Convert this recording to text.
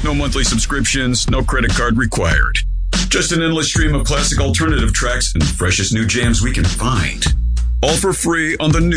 No monthly subscriptions, no credit card required. Just an endless stream of classic alternative tracks and freshest new jams we can find. All for free on the new